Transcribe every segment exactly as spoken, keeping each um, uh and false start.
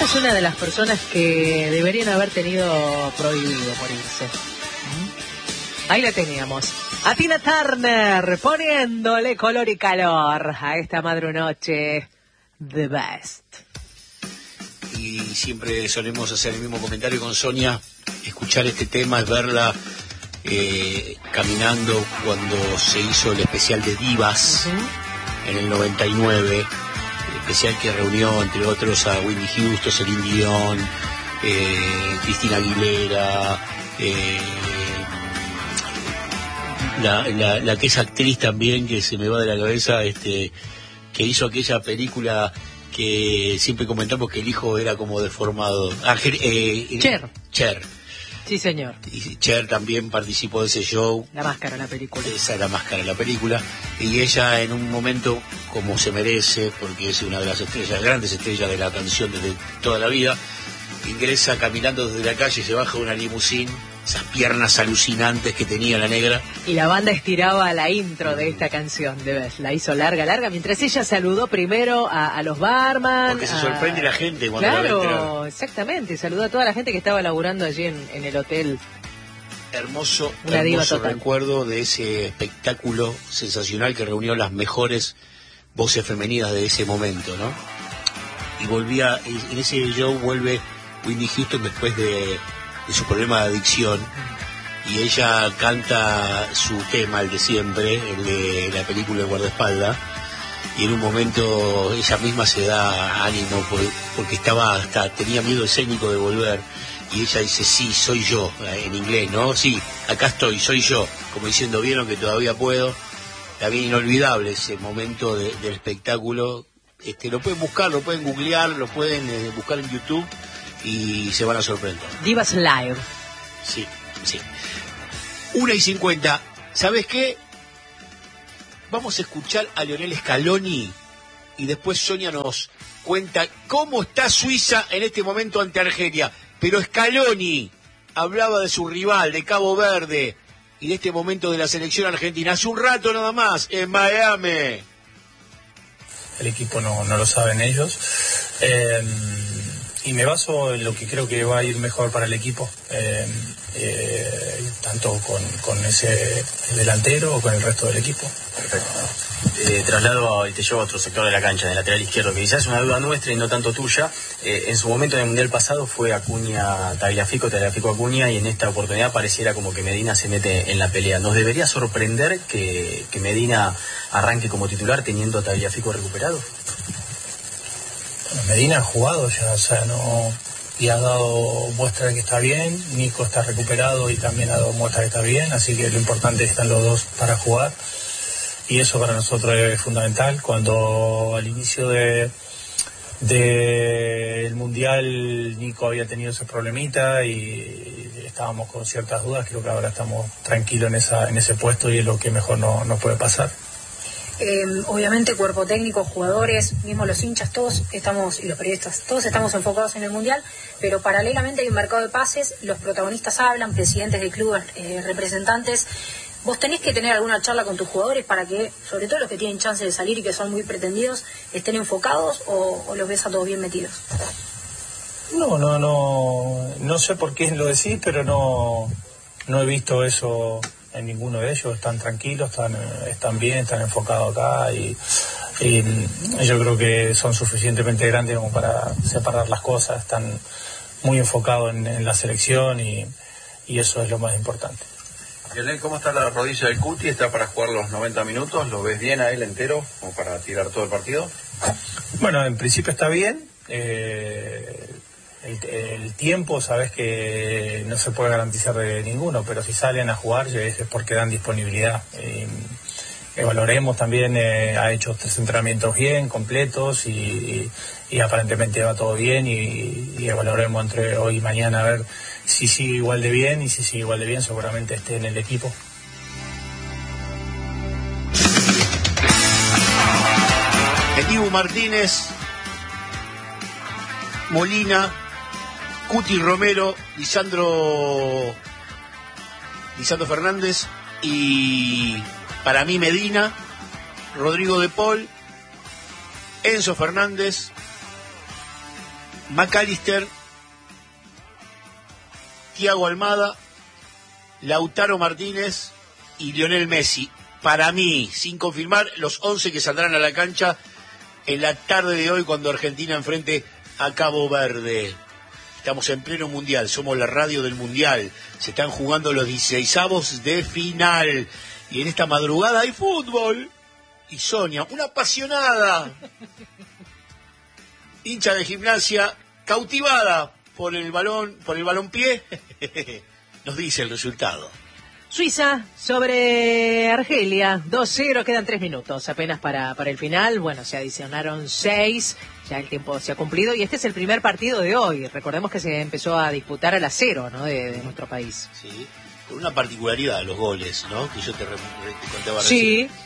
es una de las personas que deberían haber tenido prohibido por irse. Ahí la teníamos. A Tina Turner poniéndole color y calor a esta madrunoche. The best. Y siempre solemos hacer el mismo comentario con Sonia. Escuchar este tema es verla eh, caminando cuando se hizo el especial de Divas uh-huh. en el noventa y nueve. Especial que reunió entre otros a Whitney Houston, Celine Dion, eh, Cristina Aguilera, eh, la, la, la que es actriz también, que se me va de la cabeza, este, que hizo aquella película que siempre comentamos que el hijo era como deformado. Ah, eh, Cher. Cher. Sí, señor. Y Cher también participó de ese show. La máscara, la película. Esa es la máscara, la película. Y ella en un momento, como se merece, porque es una de las estrellas, grandes estrellas de la canción desde toda la vida, ingresa caminando desde la calle, se baja de una limusín, esas piernas alucinantes que tenía la negra. Y la banda estiraba la intro de esta canción, de ver, la hizo larga, larga, mientras ella saludó primero a, a los barman. Porque se a... sorprende la gente cuando claro, la ve entrar. Exactamente, saludó a toda la gente que estaba laburando allí en, en el hotel. Hermoso, Una hermoso recuerdo de ese espectáculo sensacional que reunió las mejores voces femeninas de ese momento, ¿no? Y volvía, en ese show vuelve Whitney Houston después de, de su problema de adicción, y ella canta su tema, el de siempre, el de la película El guardaespaldas, y en un momento ella misma se da ánimo por, porque estaba hasta tenía miedo escénico de volver, y ella dice, sí, soy yo, en inglés, ¿no? Sí, acá estoy, soy yo, como diciendo, vieron que todavía puedo. También inolvidable ese momento de, del espectáculo. Este, lo pueden buscar, lo pueden googlear, lo pueden eh, buscar en YouTube y se van a sorprender. Divas Live. Sí, sí. Una y cincuenta. ¿Sabes qué? Vamos a escuchar a Lionel Scaloni y después Sonia nos cuenta cómo está Suiza en este momento ante Argelia. Pero Scaloni hablaba de su rival, de Cabo Verde, y de este momento de la selección argentina. Hace un rato nada más, en Miami. El equipo no, no lo saben ellos. Eh, y me baso en lo que creo que va a ir mejor para el equipo. Eh, eh, tanto con, con ese delantero o con el resto del equipo. Perfecto. Eh, traslado a, y te llevo a otro sector de la cancha, del lateral izquierdo, que quizás es una duda nuestra y no tanto tuya. Eh, en su momento en el Mundial pasado fue Acuña, Tagliafico, Tagliafico Acuña, y en esta oportunidad pareciera como que Medina se mete en la pelea. ¿Nos debería sorprender que, que Medina arranque como titular teniendo a Tagliafico recuperado? Bueno, Medina ha jugado ya, o sea, no... y ha dado muestra de que está bien. Nico está recuperado y también ha dado muestra de que está bien, así que lo importante es que están los dos para jugar, y eso para nosotros es fundamental. Cuando al inicio de del Mundial Nico había tenido ese problemita y estábamos con ciertas dudas, creo que ahora estamos tranquilos en esa en ese puesto y es lo que mejor no, nos puede pasar. Eh, obviamente cuerpo técnico, jugadores, mismo los hinchas, todos estamos, y los periodistas, todos estamos enfocados en el Mundial, pero paralelamente hay un mercado de pases, los protagonistas hablan, presidentes de clubes, eh, representantes. ¿Vos tenés que tener alguna charla con tus jugadores para que, sobre todo los que tienen chance de salir y que son muy pretendidos, estén enfocados, o, o los ves a todos bien metidos? No, no, no, no sé por qué lo decís, pero no, no he visto eso en ninguno de ellos. Están tranquilos, están, están bien, están enfocados acá, y, y yo creo que son suficientemente grandes como para separar las cosas. Están muy enfocados en, en la selección, y, y eso es lo más importante. Lionel, ¿cómo está la rodilla del Cuti? ¿Está para jugar los noventa minutos? ¿Lo ves bien a él entero como para tirar todo el partido? Bueno, en principio está bien. Eh, el, el tiempo, sabes que no se puede garantizar de ninguno, pero si salen a jugar es porque dan disponibilidad. Eh, evaluaremos también, eh, ha hecho tres entrenamientos bien, completos, y, y, y aparentemente va todo bien, y, y evaluaremos entre hoy y mañana a ver si sigue igual de bien, y si sigue igual de bien seguramente esté en el equipo. El Dibu Martínez, Molina, Cuti Romero, Lisandro Lisandro Fernández y para mí Medina, Rodrigo de Paul, Enzo Fernández, McAllister, Thiago Almada, Lautaro Martínez y Lionel Messi. Para mí, sin confirmar, los once que saldrán a la cancha en la tarde de hoy cuando Argentina enfrente a Cabo Verde. Estamos en pleno mundial, somos la radio del mundial. Se están jugando los dieciseisavos de final. Y en esta madrugada hay fútbol. Y Sonia, una apasionada hincha de Gimnasia, cautivada por el balón, por el balompié, nos dice el resultado. Suiza sobre Argelia, dos cero, quedan tres minutos apenas para, para el final. Bueno, se adicionaron seis, ya el tiempo se ha cumplido y este es el primer partido de hoy. Recordemos que se empezó a disputar a las cero, ¿no? de, de nuestro país. Sí, con una particularidad los goles, ¿no? Que yo te, re, te contaba sí. recién.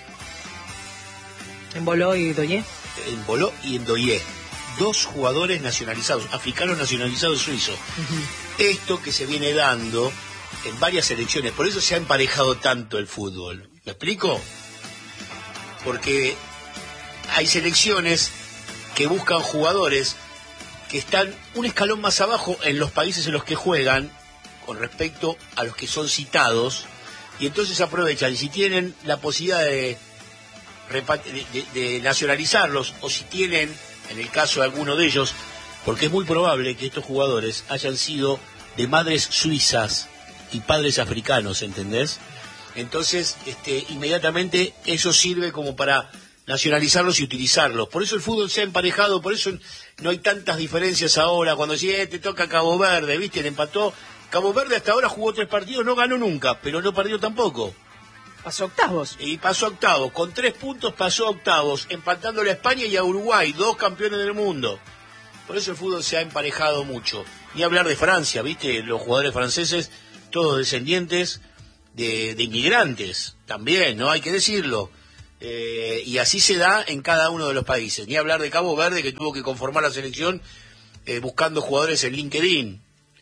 En Boló y Doyé. En Boló y en Doyé. Dos jugadores nacionalizados, africanos nacionalizados suizos. Uh-huh. Esto que se viene dando en varias selecciones, por eso se ha emparejado tanto el fútbol. ¿Me explico? Porque hay selecciones que buscan jugadores que están un escalón más abajo en los países en los que juegan con respecto a los que son citados, y entonces aprovechan, y si tienen la posibilidad de, de, de nacionalizarlos, o si tienen, en el caso de alguno de ellos, porque es muy probable que estos jugadores hayan sido de madres suizas y padres africanos, ¿entendés? Entonces, este, inmediatamente eso sirve como para nacionalizarlos y utilizarlos. Por eso el fútbol se ha emparejado, por eso no hay tantas diferencias ahora. Cuando si eh, te toca Cabo Verde, ¿viste? Le empató. Cabo Verde hasta ahora jugó tres partidos, no ganó nunca, pero no perdió tampoco. Pasó octavos. Y pasó octavos. Con tres puntos pasó octavos, empatándole a España y a Uruguay, dos campeones del mundo. Por eso el fútbol se ha emparejado mucho. Ni hablar de Francia, ¿viste? Los jugadores franceses, todos descendientes de, de inmigrantes, también, ¿no? Hay que decirlo. Eh, y así se da en cada uno de los países. Ni hablar de Cabo Verde, que tuvo que conformar la selección eh, buscando jugadores en LinkedIn.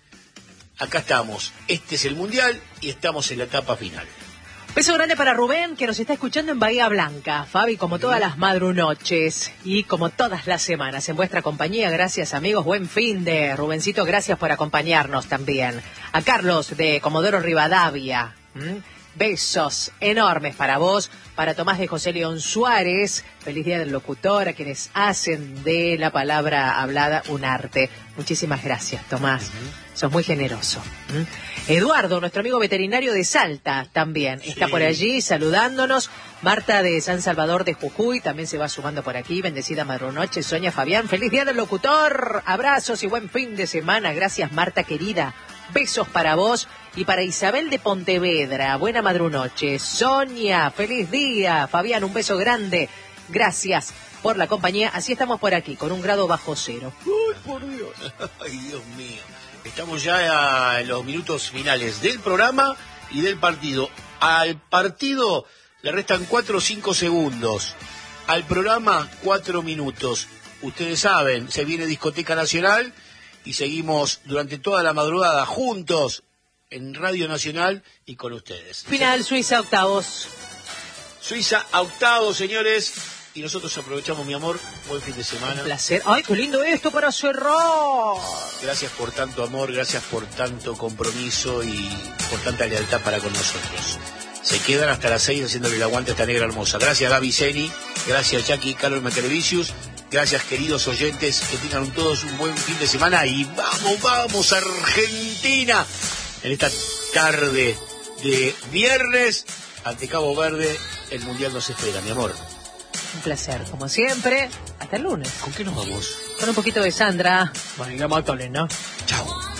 Acá estamos. Este es el Mundial y estamos en la etapa final. Beso grande para Rubén, que nos está escuchando en Bahía Blanca. Fabi, como todas las madrunoches y como todas las semanas, en vuestra compañía. Gracias, amigos. Buen fin de Rubencito. Gracias por acompañarnos también. A Carlos de Comodoro Rivadavia. ¿Mm? Besos enormes para vos, para Tomás de José León Suárez. Feliz día del locutor, a quienes hacen de la palabra hablada un arte. Muchísimas gracias, Tomás. Uh-huh. Sos muy generoso. ¿Mm? Eduardo, nuestro amigo veterinario de Salta, también sí. Está por allí saludándonos. Marta de San Salvador de Jujuy también se va sumando por aquí. Bendecida madrunoche. Sonia Fabián, feliz día del locutor. Abrazos y buen fin de semana. Gracias, Marta querida. Besos para vos y para Isabel de Pontevedra. Buena madrunoche. Sonia, feliz día. Fabián, un beso grande. Gracias por la compañía. Así estamos por aquí, con un grado bajo cero. Uy, por Dios. Ay, Dios mío. Estamos ya en los minutos finales del programa y del partido. Al partido le restan cuatro o cinco segundos. Al programa, cuatro minutos. Ustedes saben, se viene Discoteca Nacional y seguimos durante toda la madrugada juntos en Radio Nacional y con ustedes. Final, Suiza, octavos. Suiza, octavos, señores. Y nosotros aprovechamos, mi amor. Buen fin de semana. Un placer. ¡Ay, qué lindo esto para cerrar! Gracias por tanto amor, gracias por tanto compromiso y por tanta lealtad para con nosotros. Se quedan hasta las seis haciéndole el aguante a esta negra hermosa. Gracias, Gaby Zeni. Gracias, Jackie Carlos Macarevicius. Gracias, queridos oyentes. Que tengan todos un buen fin de semana. Y vamos, vamos, Argentina. En esta tarde de viernes, ante Cabo Verde, el Mundial nos espera, mi amor. Un placer, como siempre. Hasta el lunes. ¿Con qué nos vamos? Con un poquito de Sandra. María Magdalena. Chao.